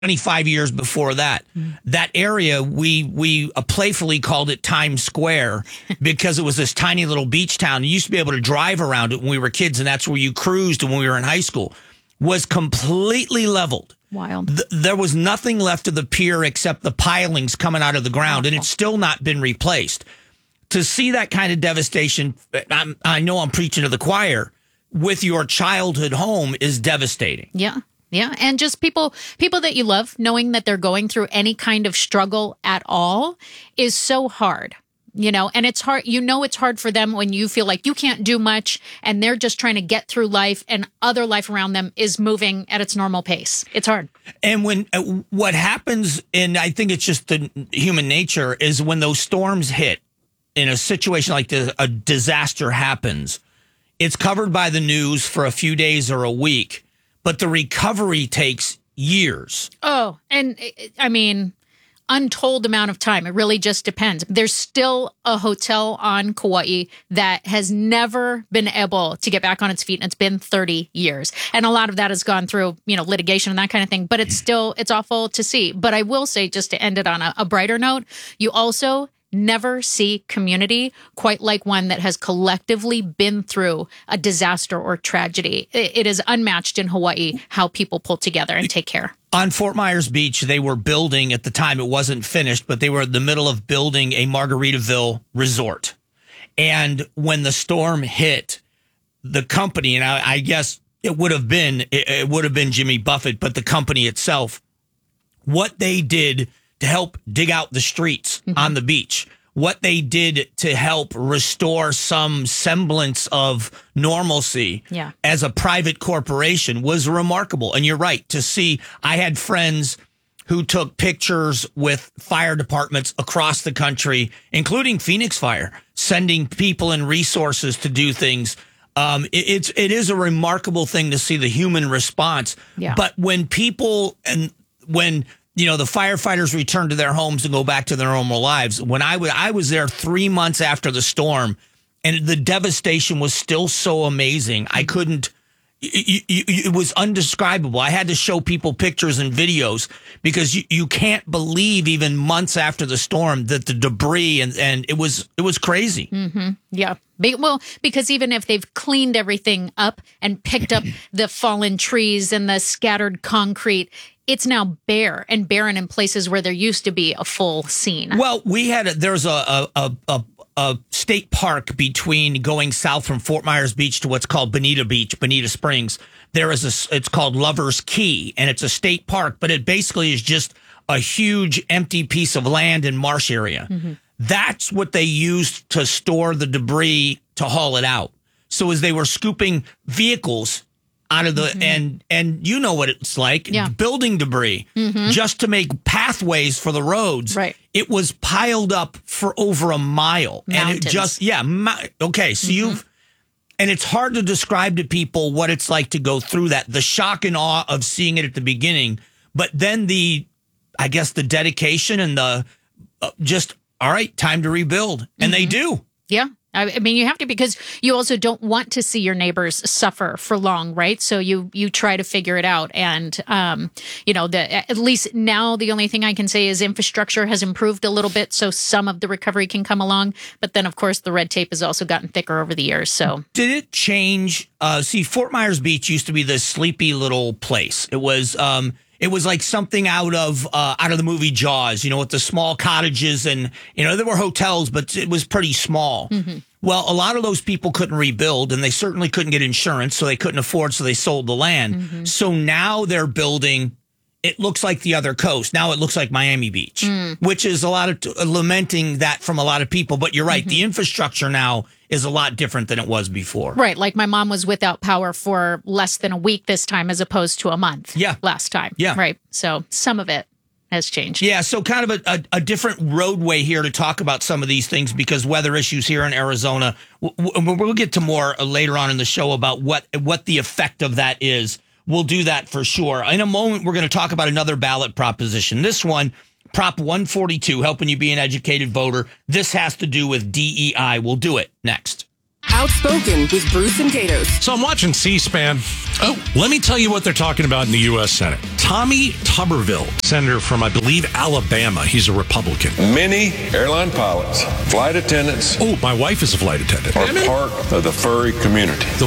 25 years before that. That area, we playfully called it Times Square because it was this tiny little beach town. You used to be able to drive around it when we were kids, and that's where you cruised when we were in high school. Was completely leveled. Wild. There was nothing left of the pier except the pilings coming out of the ground, and it's still not been replaced. To see that kind of devastation, I know I'm preaching to the choir, with your childhood home is devastating. Yeah. Yeah. And just people that you love, knowing that they're going through any kind of struggle at all is so hard. And it's hard. It's hard for them when you feel like you can't do much and they're just trying to get through life and other life around them is moving at its normal pace. It's hard. And when what happens, and I think it's just the human nature, is when those storms hit in a situation like this, a disaster happens, it's covered by the news for a few days or a week, but the recovery takes years. Oh, and I mean, untold amount of time. It really just depends. There's still a hotel on Kauai that has never been able to get back on its feet, and it's been 30 years. And a lot of that has gone through, litigation and that kind of thing, but it's awful to see. But I will say, just to end it on a brighter note, you also never see community quite like one that has collectively been through a disaster or tragedy. It is unmatched in Hawaii how people pull together and take care. On Fort Myers Beach, they were building, at the time it wasn't finished, but they were in the middle of building a Margaritaville resort. And when the storm hit, the company, and I guess it would have been Jimmy Buffett, but the company itself, what they did to help dig out the streets on the beach, what they did to help restore some semblance of normalcy as a private corporation was remarkable. And you're right, to see, I had friends who took pictures with fire departments across the country, including Phoenix Fire, sending people and resources to do things. It is a remarkable thing to see the human response. Yeah. But when the firefighters return to their homes and go back to their normal lives. When I was there 3 months after the storm, and the devastation was still so amazing. I couldn't. It was undescribable. I had to show people pictures and videos because you can't believe, even months after the storm, that the debris and it was crazy. Mm-hmm. Yeah. Well, because even if they've cleaned everything up and picked up the fallen trees and the scattered concrete, it's now bare and barren in places where there used to be a full scene. Well, there's a state park between going south from Fort Myers Beach to what's called Bonita Springs. It's called Lover's Key, and it's a state park, but it basically is just a huge empty piece of land and marsh area. Mm-hmm. That's what they used to store the debris to haul it out. So as they were scooping vehicles out of the, and you know what it's like, building debris, just to make pathways for the roads. Right. It was piled up for over a mile. Mountains. And it just, okay, so and it's hard to describe to people what it's like to go through that, the shock and awe of seeing it at the beginning, but then the dedication and the all right, time to rebuild. And they do. Yeah. I mean, you have to, because you also don't want to see your neighbors suffer for long, right? So you try to figure it out. And, at least now the only thing I can say is infrastructure has improved a little bit, so some of the recovery can come along. But then, of course, the red tape has also gotten thicker over the years. So did it change? Fort Myers Beach used to be this sleepy little place. It was like something out of the movie Jaws, with the small cottages and, there were hotels, but it was pretty small. Mm-hmm. Well, a lot of those people couldn't rebuild, and they certainly couldn't get insurance, so they couldn't afford, so they sold the land. Mm-hmm. So now they're building, it looks like the other coast. Now it looks like Miami Beach, which is a lot of lamenting that from a lot of people. But you're right, the infrastructure now is a lot different than it was before. Right. Like my mom was without power for less than a week this time as opposed to a month last time. Yeah. Right. So some of it has changed. Yeah. So kind of a different roadway here to talk about some of these things, because weather issues here in Arizona, we'll get to more later on in the show about what the effect of that is. We'll do that for sure. In a moment, we're going to talk about another ballot proposition. This one, Prop 142, helping you be an educated voter. This has to do with DEI. We'll do it next. Outspoken with Bruce and Gatos. So I'm watching C-SPAN. Oh, let me tell you what they're talking about in the U.S. Senate. Tommy Tuberville, senator from, I believe, Alabama. He's a Republican. Many airline pilots, flight attendants, Oh, my wife is a flight attendant. are part of the furry community. The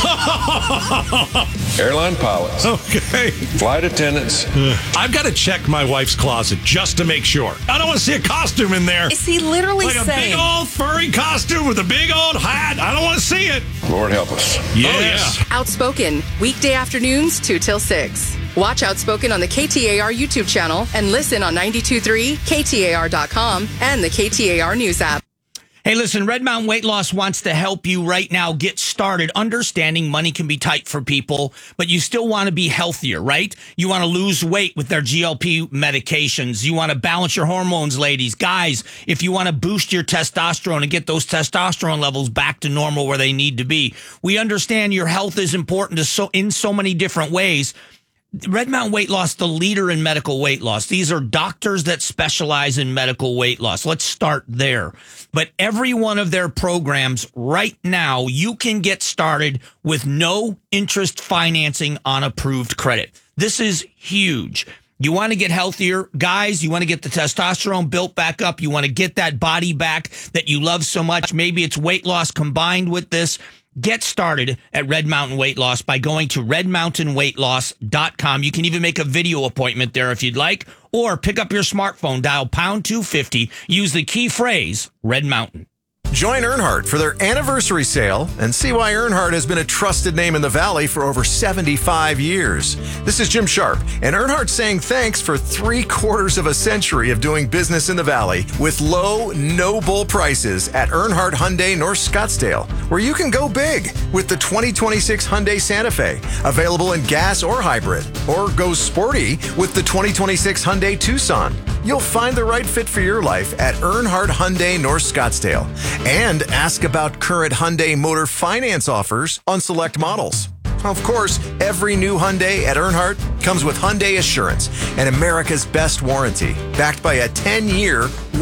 what? Airline pilots, Okay. flight attendants. I've got to check my wife's closet just to make sure. I don't want to see a costume in there. Is he literally Like a saying? big old furry costume with a big old hat. I don't want to see it. Lord help us. Yes. Outspoken, weekday afternoons 2 till 6. Watch Outspoken on the KTAR YouTube channel and listen on 92.3, KTAR.com, and the KTAR News app. Hey, listen, Red Mountain Weight Loss wants to help you right now get started understanding money can be tight for people, but you still want to be healthier, right? You want to lose weight with their GLP medications. You want to balance your hormones, ladies. Guys, if you want to boost your testosterone and get those testosterone levels back to normal where they need to be. We understand your health is important in so many different ways. Red Mountain Weight Loss, the leader in medical weight loss. These are doctors that specialize in medical weight loss. Let's start there. But every one of their programs right now, you can get started with no interest financing on approved credit. This is huge. You want to get healthier, guys, you want to get the testosterone built back up. You want to get that body back that you love so much. Maybe it's weight loss combined with this. Get started at Red Mountain Weight Loss by going to redmountainweightloss.com. You can even make a video appointment there if you'd like, or pick up your smartphone, dial pound 250, use the key phrase Red Mountain. Join Earnhardt for their anniversary sale and see why Earnhardt has been a trusted name in the Valley for over 75 years. This is Jim Sharp, and Earnhardt's saying thanks for 3/4 of a century of doing business in the Valley with low, no-bull prices at Earnhardt Hyundai North Scottsdale, where you can go big with the 2026 Hyundai Santa Fe, available in gas or hybrid, or go sporty with the 2026 Hyundai Tucson. You'll find the right fit for your life at Earnhardt Hyundai North Scottsdale. And ask about current Hyundai Motor Finance offers on select models. Of course, every new Hyundai at Earnhardt comes with Hyundai Assurance and America's best warranty, backed by a 10-year,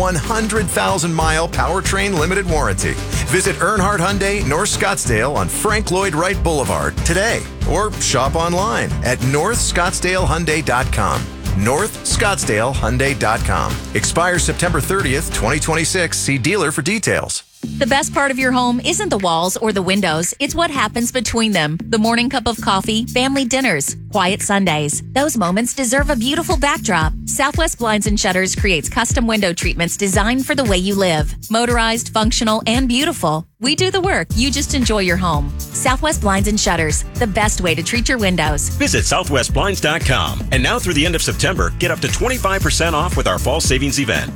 100,000-mile powertrain limited warranty. Visit Earnhardt Hyundai North Scottsdale on Frank Lloyd Wright Boulevard today, or shop online at northscottsdalehyundai.com. northscottsdalehyundai.com. Expires September 30th, 2026. See dealer for details. The best part of your home isn't the walls or the windows. It's what happens between them. The morning cup of coffee, family dinners, quiet Sundays. Those moments deserve a beautiful backdrop. Southwest Blinds and Shutters creates custom window treatments designed for the way you live. Motorized, functional, and beautiful. We do the work. You just enjoy your home. Southwest Blinds and Shutters, the best way to treat your windows. Visit southwestblinds.com. And now through the end of September, get up to 25% off with our fall savings event.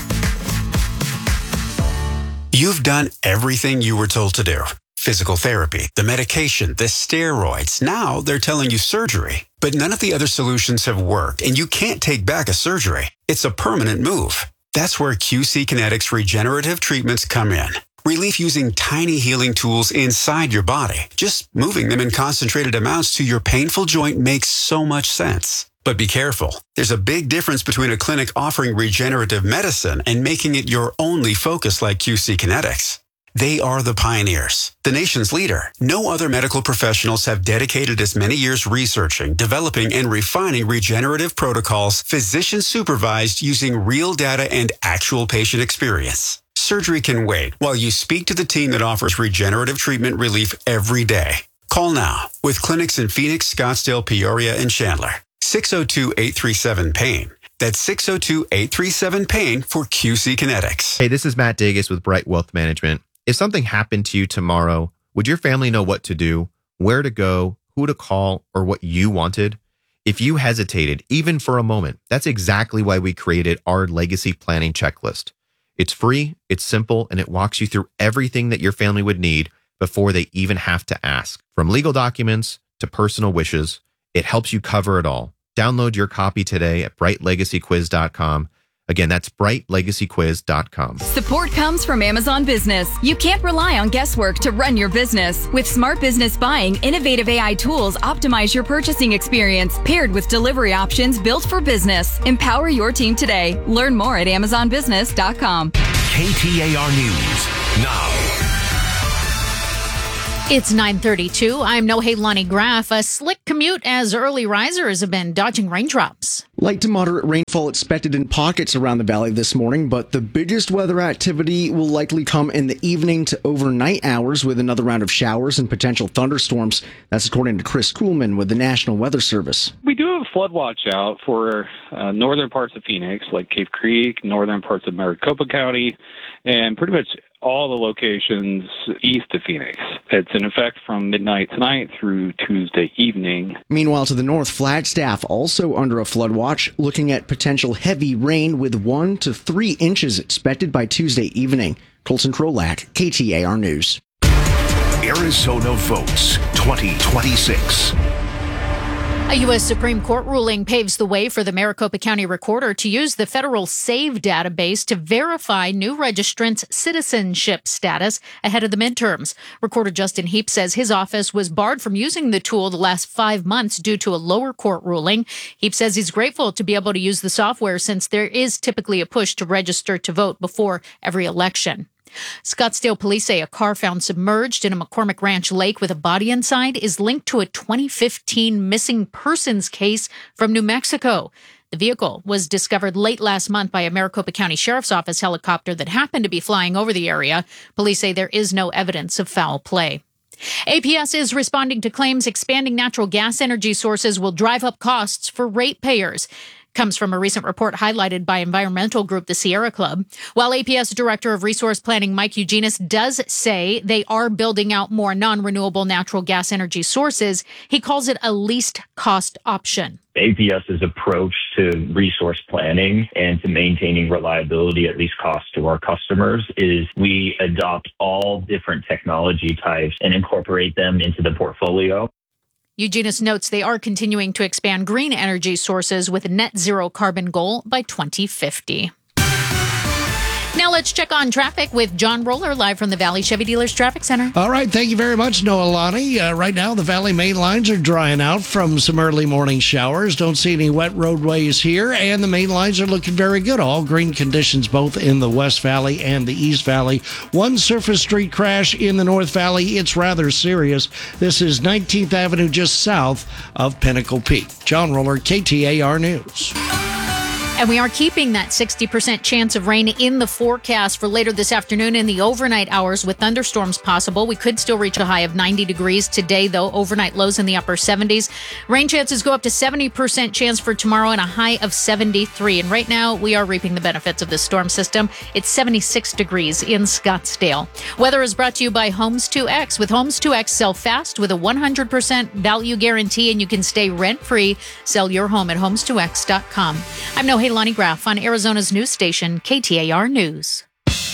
You've done everything you were told to do. Physical therapy, the medication, the steroids. Now they're telling you surgery. But none of the other solutions have worked, and you can't take back a surgery. It's a permanent move. That's where QC Kinetics regenerative treatments come in. Relief using tiny healing tools inside your body. Just moving them in concentrated amounts to your painful joint makes so much sense. But be careful. There's a big difference between a clinic offering regenerative medicine and making it your only focus like QC Kinetics. They are the pioneers, the nation's leader. No other medical professionals have dedicated as many years researching, developing, and refining regenerative protocols, physician supervised using real data and actual patient experience. Surgery can wait while you speak to the team that offers regenerative treatment relief every day. Call now with clinics in Phoenix, Scottsdale, Peoria, and Chandler. 602-837-PAIN. That's 602-837-PAIN for QC Kinetics. Hey, this is Matt Dagus with Bright Wealth Management. If something happened to you tomorrow, would your family know what to do, where to go, who to call, or what you wanted? If you hesitated, even for a moment, that's exactly why we created our legacy planning checklist. It's free, it's simple, and it walks you through everything that your family would need before they even have to ask. From legal documents to personal wishes, it helps you cover it all. Download your copy today at brightlegacyquiz.com. Again, that's brightlegacyquiz.com. Support comes from Amazon Business. You can't rely on guesswork to run your business. With Smart Business Buying, innovative AI tools optimize your purchasing experience, paired with delivery options built for business. Empower your team today. Learn more at amazonbusiness.com. KTAR News now. It's 9:32. I'm Nohelani Graff. A slick commute as early risers have been dodging raindrops. Light to moderate rainfall expected in pockets around the valley this morning, but the biggest weather activity will likely come in the evening to overnight hours with another round of showers and potential thunderstorms. That's according to Chris Kuhlman with the National Weather Service. We do have a flood watch out for northern parts of Phoenix, like Cave Creek, northern parts of Maricopa County, and pretty much all the locations east of Phoenix. It's in effect from midnight tonight through Tuesday evening. Meanwhile, to the north, Flagstaff also under a flood watch, looking at potential heavy rain with 1 to 3 inches expected by Tuesday evening. Colton Krolak, KTAR News. Arizona votes 2026. A U.S. Supreme Court ruling paves the way for the Maricopa County Recorder to use the federal SAVE database to verify new registrants' citizenship status ahead of the midterms. Recorder Justin Heap says his office was barred from using the tool the last 5 months due to a lower court ruling. Heap says he's grateful to be able to use the software since there is typically a push to register to vote before every election. Scottsdale police say a car found submerged in a McCormick Ranch lake with a body inside is linked to a 2015 missing persons case from New Mexico. The vehicle was discovered late last month by a Maricopa County Sheriff's Office helicopter that happened to be flying over the area. Police say there is no evidence of foul play. APS is responding to claims expanding natural gas energy sources will drive up costs for ratepayers. Comes from a recent report highlighted by environmental group the Sierra Club. While APS Director of Resource Planning Mike Eugenis does say they are building out more non-renewable natural gas energy sources, he calls it a least cost option. APS's approach to resource planning and to maintaining reliability at least cost to our customers is we adopt all different technology types and incorporate them into the portfolio. Eugenis notes they are continuing to expand green energy sources with a net zero carbon goal by 2050. Now let's check on traffic with John Roller live from the Valley Chevy Dealers Traffic Center. All right, thank you very much, Noelani. Right now, the Valley main lines are drying out from some early morning showers. Don't see any wet roadways here, and the main lines are looking very good. All green conditions both in the West Valley and the East Valley. One surface street crash in the North Valley. It's rather serious. This is 19th Avenue just south of Pinnacle Peak. John Roller, KTAR News. And we are keeping that 60% chance of rain in the forecast for later this afternoon in the overnight hours with thunderstorms possible. We could still reach a high of 90 degrees today, though. Overnight lows in the upper 70s. Rain chances go up to 70% chance for tomorrow and a high of 73. And right now, we are reaping the benefits of this storm system. It's 76 degrees in Scottsdale. Weather is brought to you by Homes 2X. With Homes 2X, sell fast with a 100% value guarantee, and you can stay rent-free. Sell your home at homes2x.com. I'm Nohelani Graff on Arizona's news station, KTAR News.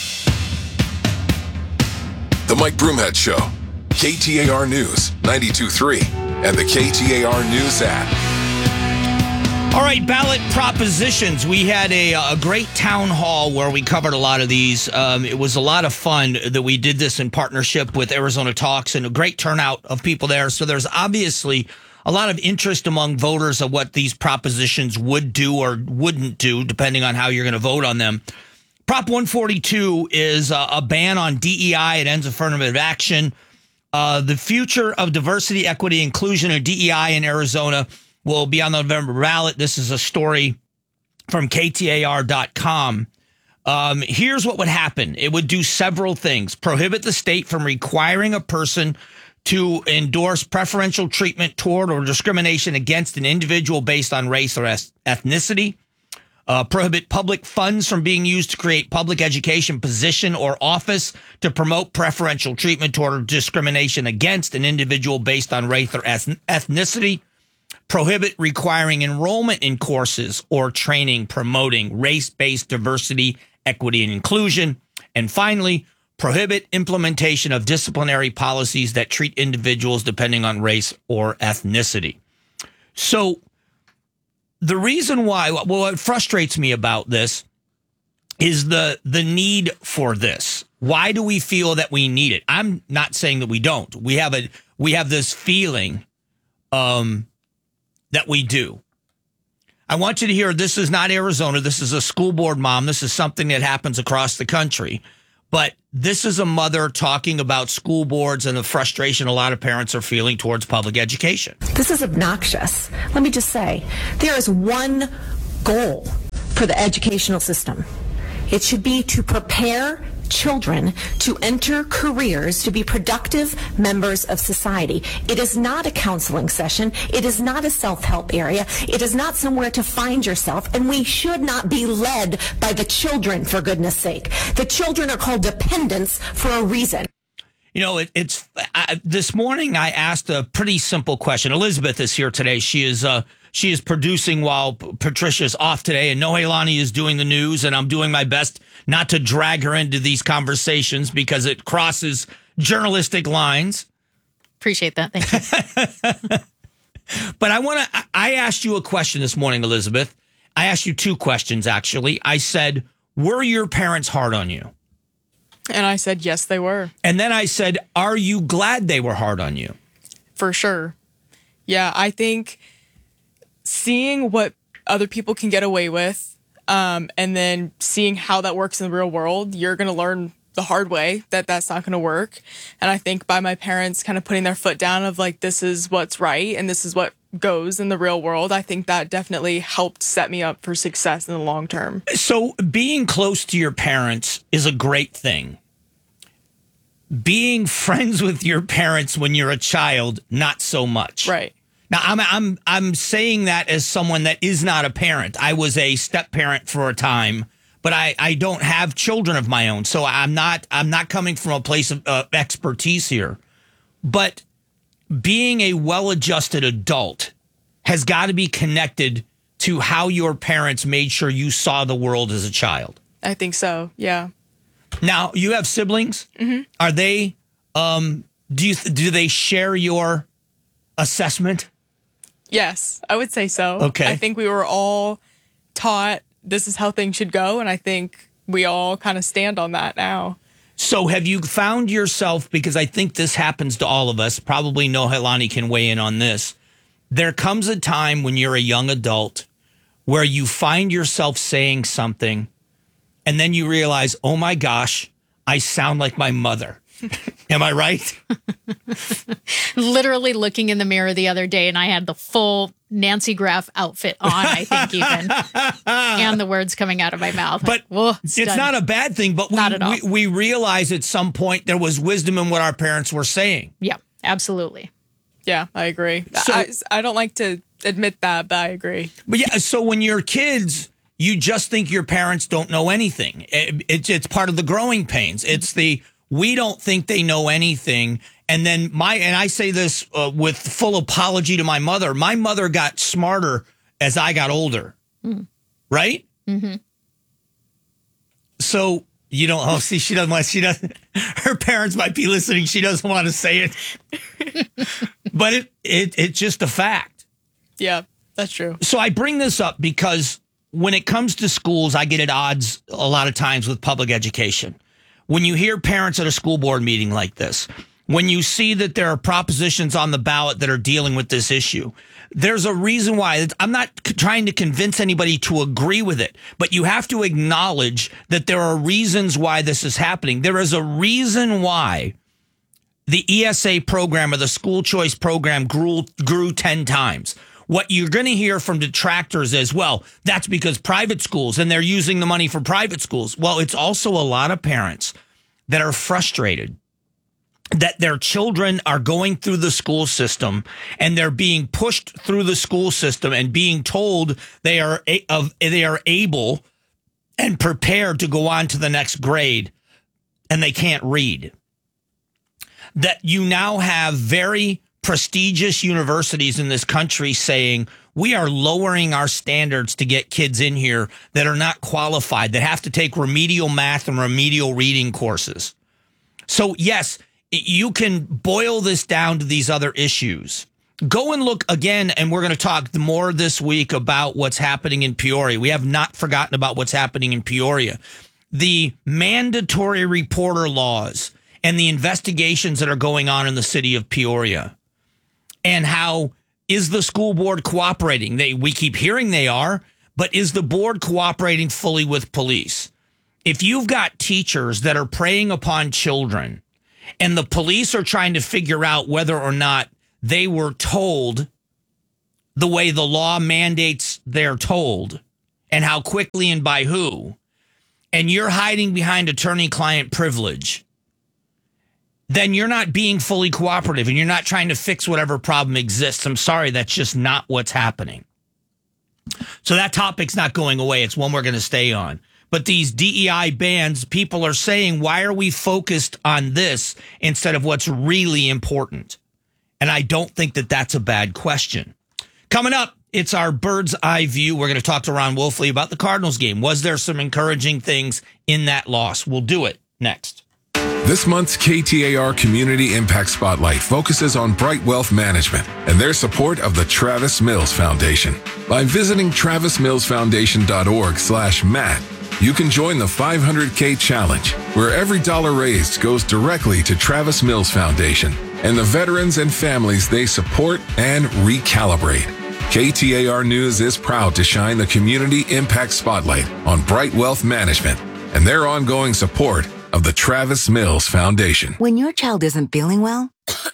The Mike Broomhead Show, KTAR News 92.3, and the KTAR News app. All right, ballot propositions. We had a great town hall where we covered a lot of these. It was a lot of fun that we did this in partnership with Arizona Talks, and a great turnout of people there. So there's obviously a lot of interest among voters of what these propositions would do or wouldn't do, depending on how you're going to vote on them. Prop 142 is a ban on DEI. It ends affirmative action. The future of diversity, equity, inclusion, and DEI in Arizona will be on the November ballot. This is a story from KTAR.com. Here's what would happen. It would do several things. Prohibit the state from requiring a person to endorse preferential treatment toward or discrimination against an individual based on race or ethnicity. Prohibit public funds from being used to create public education position or office to promote preferential treatment toward or discrimination against an individual based on race or ethnicity. Prohibit requiring enrollment in courses or training promoting race-based diversity, equity, and inclusion. And finally, prohibit implementation of disciplinary policies that treat individuals depending on race or ethnicity. So the reason why, what frustrates me about this is the need for this. Why do we feel that we need it? I'm not saying that we don't. We have this feeling that we do. I want you to hear, this is not Arizona. This is a school board mom. This is something that happens across the country. But this is a mother talking about school boards and the frustration a lot of parents are feeling towards public education. This is obnoxious. Let me just say, there is one goal for the educational system. It should be to prepare children to enter careers to be productive members of society. It is not a counseling session. It is not a self-help area. It is not somewhere to find yourself, and we should not be led by the children, for goodness sake. The children are called dependents for a reason. You know, this morning I asked a pretty simple question. Elizabeth is here today. She is producing while Patricia's off today, and Noelani is doing the news, and I'm doing my best not to drag her into these conversations because it crosses journalistic lines. Appreciate that. Thank you. But I asked you a question this morning, Elizabeth. I asked you two questions, actually. I said, were your parents hard on you? And I said, yes, they were. And then I said, are you glad they were hard on you? For sure. Yeah, I think seeing what other people can get away with, and then seeing how that works in the real world, you're going to learn the hard way that that's not going to work. And I think by my parents kind of putting their foot down of like, this is what's right and this is what goes in the real world, I think that definitely helped set me up for success in the long term. So being close to your parents is a great thing. Being friends with your parents when you're a child, not so much. Right. Now, I'm saying that as someone that is not a parent. I was a step parent for a time, but I don't have children of my own, so I'm not coming from a place of expertise here. But being a well-adjusted adult has got to be connected to how your parents made sure you saw the world as a child. I think so. Yeah. Now, you have siblings. Mm-hmm. Are they? Do they share your assessment? Yes, I would say so. Okay. I think we were all taught this is how things should go, and I think we all kind of stand on that now. So have you found yourself, because I think this happens to all of us, probably Noelani can weigh in on this, there comes a time when you're a young adult where you find yourself saying something and then you realize, oh my gosh, I sound like my mother. Am I right? Literally looking in the mirror the other day, and I had the full Nancy Graff outfit on, I think, even. And the words coming out of my mouth. But it's not a bad thing, but not at all. We realize at some point there was wisdom in what our parents were saying. Yeah, absolutely. Yeah, I agree. So, I don't like to admit that, but I agree. But yeah, so when you're kids, you just think your parents don't know anything. It's part of the growing pains. It's we don't think they know anything. And then I say this with full apology to my mother. My mother got smarter as I got older. Mm. Right? Mm-hmm. So you don't, she doesn't, her parents might be listening. She doesn't want to say it, but it's just a fact. Yeah, that's true. So I bring this up because when it comes to schools, I get at odds a lot of times with public education. When you hear parents at a school board meeting like this, when you see that there are propositions on the ballot that are dealing with this issue, there's a reason why. I'm not trying to convince anybody to agree with it, but you have to acknowledge that there are reasons why this is happening. There is a reason why the ESA program or the school choice program grew 10 times. What you're going to hear from detractors is, well, that's because private schools and they're using the money for private schools. Well, it's also a lot of parents that are frustrated that their children are going through the school system and they're being pushed through the school system and being told they are able and prepared to go on to the next grade, and they can't read. That you now have very prestigious universities in this country saying we are lowering our standards to get kids in here that are not qualified, that have to take remedial math and remedial reading courses. So yes, you can boil this down to these other issues. Go and look again, and we're going to talk more this week about what's happening in Peoria. We have not forgotten about what's happening in Peoria. The mandatory reporter laws and the investigations that are going on in the city of Peoria. And how is the school board cooperating? We keep hearing they are, but is the board cooperating fully with police? if you've got teachers that are preying upon children and the police are trying to figure out whether or not they were told the way the law mandates they're told and how quickly and by who, and you're hiding behind attorney-client privilege, then you're not being fully cooperative and you're not trying to fix whatever problem exists. I'm sorry, that's just not what's happening. So that topic's not going away. It's one we're going to stay on. But these DEI bans, people are saying, why are we focused on this instead of what's really important? And I don't think that that's a bad question. Coming up, it's our bird's eye view. We're going to talk to Ron Wolfley about the Cardinals game. Was there some encouraging things in that loss? We'll do it next. This month's KTAR Community Impact Spotlight focuses on Bright Wealth Management and their support of the Travis Mills Foundation. By visiting travismillsfoundation.org/Matt, you can join the 500K Challenge, where every dollar raised goes directly to Travis Mills Foundation and the veterans and families they support and recalibrate. KTAR News is proud to shine the Community Impact Spotlight on Bright Wealth Management and their ongoing support of the Travis Mills Foundation. When your child isn't feeling well,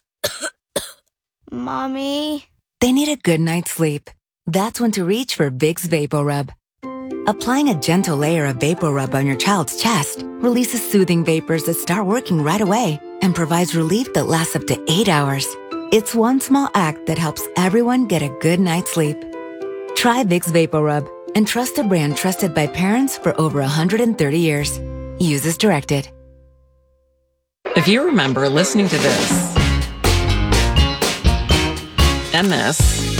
Mommy, they need a good night's sleep. That's when to reach for Vicks VapoRub. Applying a gentle layer of VapoRub on your child's chest releases soothing vapors that start working right away and provides relief that lasts up to 8 hours. It's one small act that helps everyone get a good night's sleep. Try Vicks VapoRub and trust a brand trusted by parents for over 130 years. Use as directed. If you remember listening to this, and this,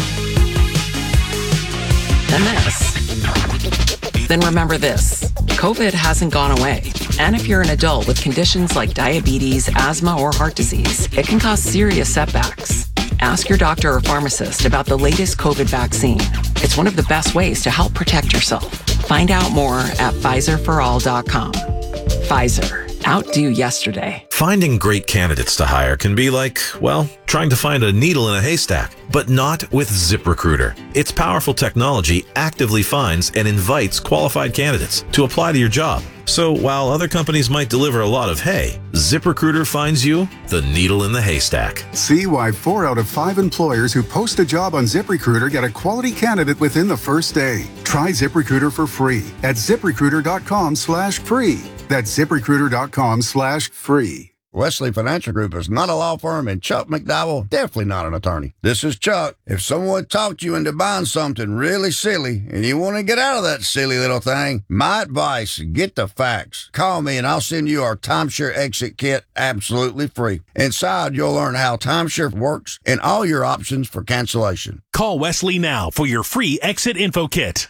and this, then remember this. COVID hasn't gone away. And if you're an adult with conditions like diabetes, asthma, or heart disease, it can cause serious setbacks. Ask your doctor or pharmacist about the latest COVID vaccine. It's one of the best ways to help protect yourself. Find out more at PfizerForAll.com. Pfizer. Outdo yesterday. Finding great candidates to hire can be like, well, trying to find a needle in a haystack, but not with ZipRecruiter. Its powerful technology actively finds and invites qualified candidates to apply to your job. So while other companies might deliver a lot of hay, ZipRecruiter finds you the needle in the haystack. See why 4 out of 5 employers who post a job on ZipRecruiter get a quality candidate within the first day. Try ZipRecruiter for free at ZipRecruiter.com/free. That's ZipRecruiter.com/free. Wesley Financial Group is not a law firm, and Chuck McDowell definitely not an attorney. This is Chuck. If someone talked you into buying something really silly and you want to get out of that silly little thing, my advice, get the facts. Call me and I'll send you our timeshare exit kit absolutely free. Inside, you'll learn how timeshare works and all your options for cancellation. Call Wesley now for your free exit info kit.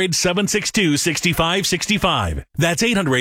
800-762-6565. That's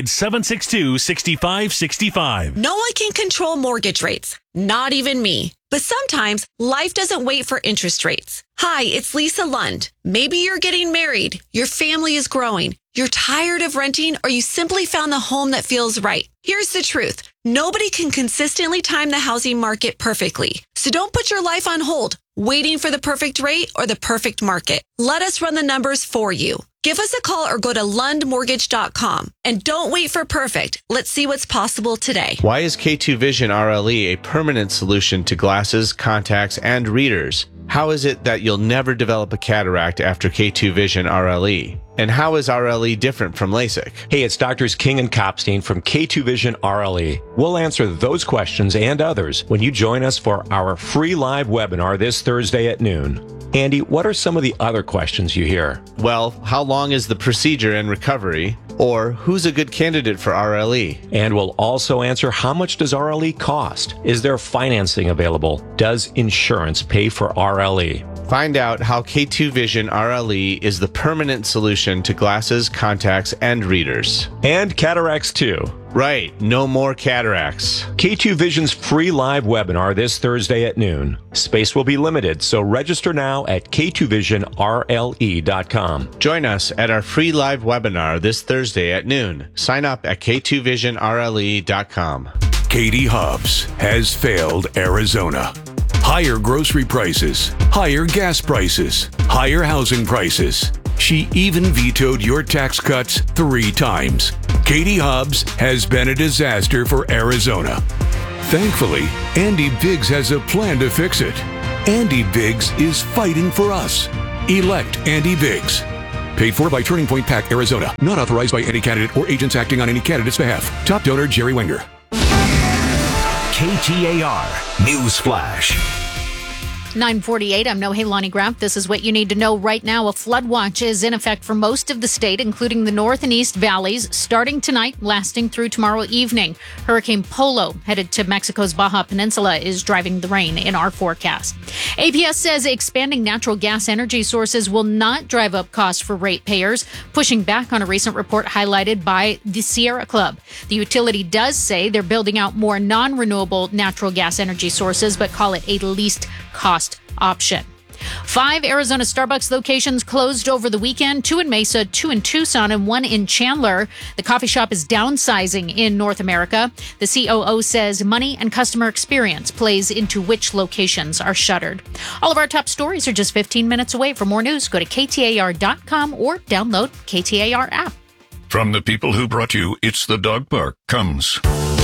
800-762-6565. No one can control mortgage rates, not even me. But sometimes life doesn't wait for interest rates. Hi, it's Lisa Lund. Maybe you're getting married, your family is growing, you're tired of renting, or you simply found the home that feels right. Here's the truth. Nobody can consistently time the housing market perfectly. So don't put your life on hold, waiting for the perfect rate or the perfect market. Let us run the numbers for you. Give us a call or go to lundmortgage.com. And don't wait for perfect. Let's see what's possible today. Why is K2 Vision RLE a permanent solution to glasses, contacts, and readers? How is it that you'll never develop a cataract after K2 Vision RLE? And how is RLE different from LASIK? Hey, it's Doctors King and Kopstein from K2 Vision RLE. We'll answer those questions and others when you join us for our free live webinar this Thursday at noon. Andy, what are some of the other questions you hear? Well, how long is the procedure and recovery? Or who's a good candidate for RLE? And we'll also answer, how much does RLE cost? Is there financing available? Does insurance pay for RLE? Find out how K2 Vision RLE is the permanent solution to glasses, contacts, and readers. And cataracts too. Right, no more cataracts. K2 Vision's free live webinar this Thursday at noon. Space will be limited, so register now at K2VisionRLE.com. Join us at our free live webinar this Thursday at noon. Sign up at K2VisionRLE.com. Katie Hobbs has failed Arizona. Higher grocery prices, higher gas prices, higher housing prices. She even vetoed your tax cuts 3 times. Katie Hobbs has been a disaster for Arizona. Thankfully, Andy Biggs has a plan to fix it. Andy Biggs is fighting for us. Elect Andy Biggs. Paid for by Turning Point PAC, Arizona. Not authorized by any candidate or agents acting on any candidate's behalf. Top donor, Jerry Wenger. KTAR News Flash. 9:48. I'm Nohelani Graf. This is what you need to know right now. A flood watch is in effect for most of the state, including the north and east valleys, starting tonight, lasting through tomorrow evening. Hurricane Polo, headed to Mexico's Baja Peninsula, is driving the rain in our forecast. APS says expanding natural gas energy sources will not drive up costs for ratepayers, pushing back on a recent report highlighted by the Sierra Club. The utility does say they're building out more non-renewable natural gas energy sources, but call it a least cost option. 5 Arizona Starbucks locations closed over the weekend, 2 in Mesa, 2 in Tucson, and 1 in Chandler. The coffee shop is downsizing in North America. The COO says money and customer experience plays into which locations are shuttered. All of our top stories are just 15 minutes away. For more news, go to KTAR.com or download KTAR app. From the people who brought you It's the Dog Park comes